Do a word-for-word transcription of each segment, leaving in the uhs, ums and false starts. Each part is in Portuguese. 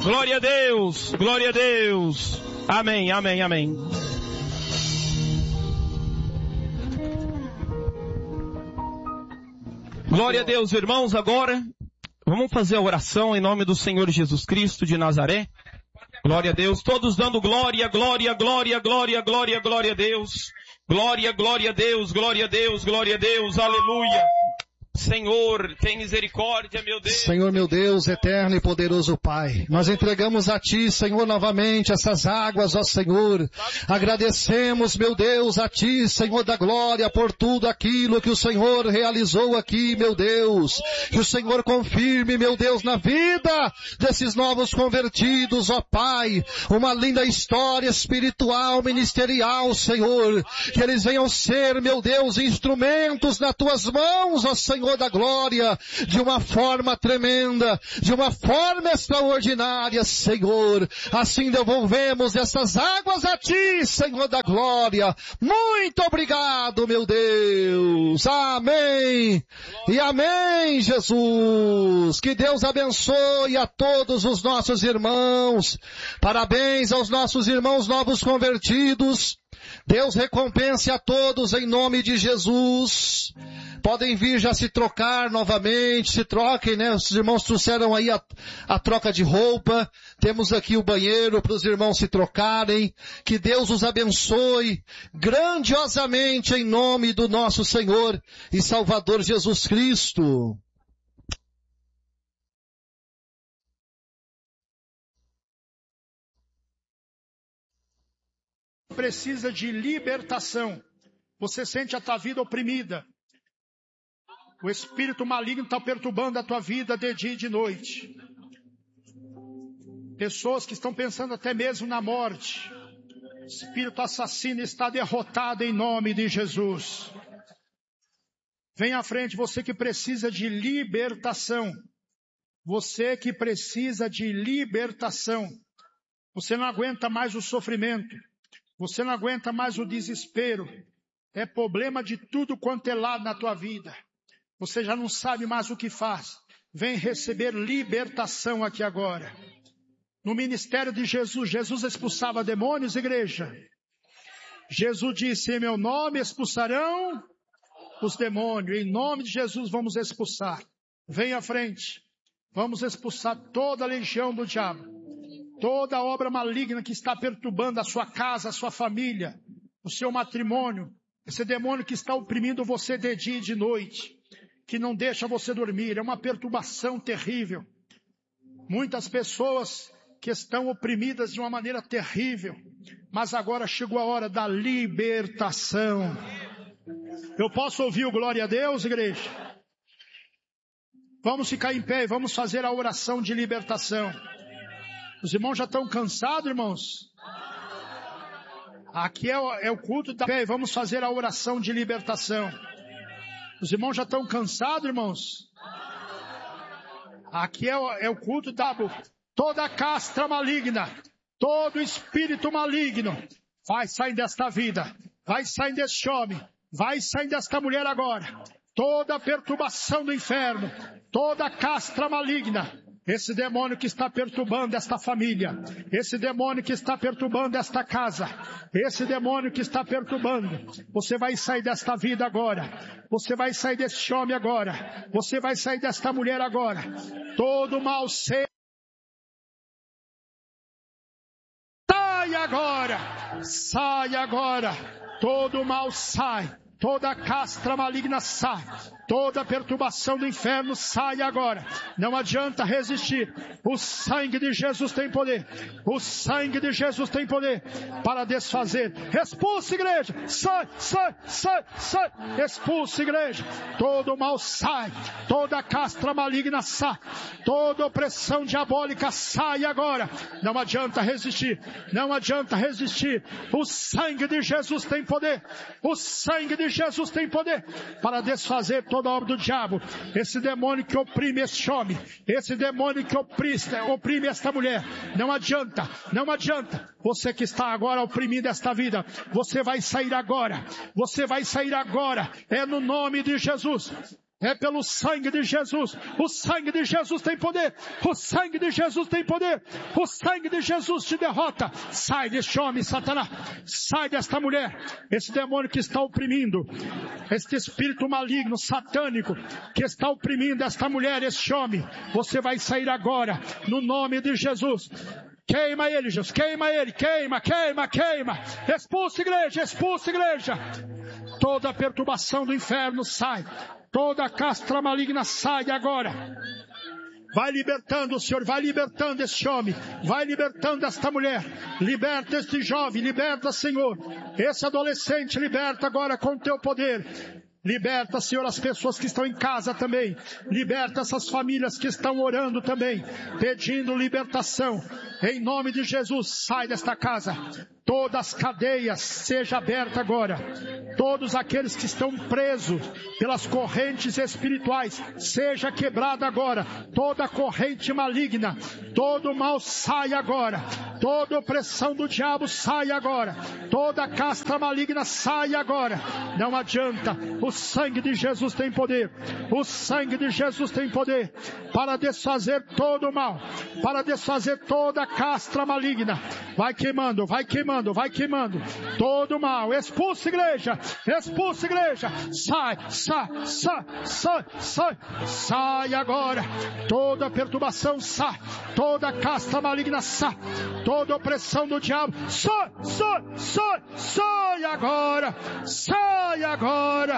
Glória a Deus, glória a Deus. Amém, amém, amém. Glória a Deus, irmãos. Agora vamos fazer a oração em nome do Senhor Jesus Cristo de Nazaré. Glória a Deus. Todos dando glória, glória, glória, glória, glória, glória a Deus. Glória, glória a Deus, glória a Deus, glória a Deus. Aleluia. Senhor, tem misericórdia, meu Deus. Senhor, meu Deus, eterno e poderoso Pai, nós entregamos a Ti, Senhor, novamente essas águas, ó Senhor. Agradecemos, meu Deus, a Ti, Senhor da glória, por tudo aquilo que o Senhor realizou aqui, meu Deus. Que o Senhor confirme, meu Deus, na vida desses novos convertidos, ó Pai, uma linda história espiritual, ministerial, Senhor. Que eles venham ser, meu Deus, instrumentos nas Tuas mãos, ó Senhor da glória, de uma forma tremenda, de uma forma extraordinária, Senhor. Assim devolvemos essas águas a Ti, Senhor da glória. Muito obrigado, meu Deus. Amém. E amém, Jesus. Que Deus abençoe a todos os nossos irmãos. Parabéns aos nossos irmãos novos convertidos. Deus recompense a todos em nome de Jesus. Podem vir já se trocar novamente, se troquem, né? Os irmãos trouxeram aí a, a troca de roupa. Temos aqui o banheiro para os irmãos se trocarem. Que Deus os abençoe grandiosamente em nome do nosso Senhor e Salvador Jesus Cristo. Precisa de libertação. Você sente a tua vida oprimida. O espírito maligno está perturbando a tua vida de dia e de noite. Pessoas que estão pensando até mesmo na morte. O espírito assassino está derrotado em nome de Jesus. Vem à frente, você que precisa de libertação. Você que precisa de libertação. Você não aguenta mais o sofrimento. Você não aguenta mais o desespero. É problema de tudo quanto é lado na tua vida. Você já não sabe mais o que faz. Vem receber libertação aqui agora. No ministério de Jesus, Jesus expulsava demônios, igreja. Jesus disse, em meu nome expulsarão os demônios. Em nome de Jesus vamos expulsar. Vem à frente. Vamos expulsar toda a legião do diabo. Toda obra maligna que está perturbando a sua casa, a sua família, o seu matrimônio. Esse demônio que está oprimindo você de dia e de noite. Que não deixa você dormir, é uma perturbação terrível. Muitas pessoas que estão oprimidas de uma maneira terrível, mas agora chegou a hora da libertação. Eu posso ouvir o glória a Deus, igreja? Vamos ficar em pé e vamos fazer a oração de libertação. Os irmãos já estão cansados, irmãos? Aqui é o, é o culto da pé e vamos fazer a oração de libertação. Os irmãos já estão cansados, irmãos? Aqui é o, é o culto da... Toda castra maligna, todo espírito maligno, vai sair desta vida, vai sair deste homem, vai sair desta mulher agora. Toda perturbação do inferno, toda castra maligna, esse demônio que está perturbando esta família, esse demônio que está perturbando esta casa, esse demônio que está perturbando, você vai sair desta vida agora, você vai sair deste homem agora, você vai sair desta mulher agora, todo mal seja. Sai agora, sai agora, todo mal sai, toda castra maligna sai, toda perturbação do inferno sai agora. Não adianta resistir. O sangue de Jesus tem poder. O sangue de Jesus tem poder para desfazer. Expulsa, igreja. Sai, sai, sai, sai. Expulsa, igreja. Todo mal sai. Toda castra maligna sai. Toda opressão diabólica sai agora. Não adianta resistir. Não adianta resistir. O sangue de Jesus tem poder. O sangue de Jesus tem poder para desfazer toda a obra do diabo. Esse demônio que oprime esse homem, esse demônio que oprime, oprime esta mulher, não adianta, não adianta. Você que está agora oprimindo esta vida, você vai sair agora, você vai sair agora, é no nome de Jesus. É pelo sangue de Jesus. O sangue de Jesus tem poder. O sangue de Jesus tem poder. O sangue de Jesus te derrota. Sai deste homem, Satanás. Sai desta mulher. Esse demônio que está oprimindo. Este espírito maligno, satânico, que está oprimindo esta mulher, este homem. Você vai sair agora, no nome de Jesus. Queima ele, Jesus. Queima ele. Queima, queima, queima. Expulsa igreja, expulsa igreja. Toda a perturbação do inferno sai. Toda a castra maligna sai agora. Vai libertando, Senhor, vai libertando este homem. Vai libertando esta mulher. Liberta este jovem, liberta, Senhor. Esse adolescente, liberta agora com o teu poder. Liberta, Senhor, as pessoas que estão em casa também. Liberta essas famílias que estão orando também, pedindo libertação. Em nome de Jesus, sai desta casa. Todas as cadeias sejam abertas agora. Todos aqueles que estão presos pelas correntes espirituais, seja quebrada agora. Toda corrente maligna, todo mal sai agora. Toda opressão do diabo sai agora. Toda castra maligna sai agora. Não adianta. O sangue de Jesus tem poder. O sangue de Jesus tem poder para desfazer todo o mal, para desfazer toda a castra maligna. Vai queimando, vai queimando, vai queimando todo o mal. Expulsa igreja, expulsa igreja. Sai, sai, sai, sai, sai, sai agora. Toda perturbação sai, toda castra maligna sai, toda opressão do diabo sai, sai, sai, sai agora, sai agora.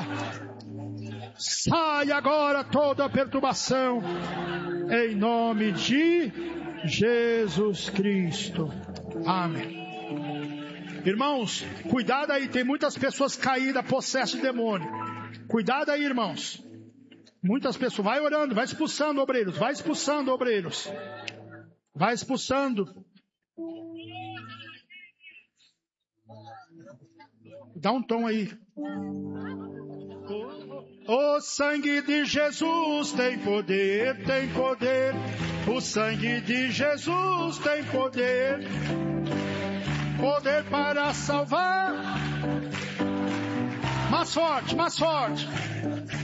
Sai agora toda a perturbação, em nome de Jesus Cristo. Amém. Irmãos, cuidado aí, tem muitas pessoas caídas, possessas de demônio. Cuidado aí, irmãos. Muitas pessoas, vai orando, vai expulsando obreiros, vai expulsando obreiros. Vai expulsando. Dá um tom aí. O sangue de Jesus tem poder, tem poder. O sangue de Jesus tem poder. Poder para salvar. Mais forte, mais forte.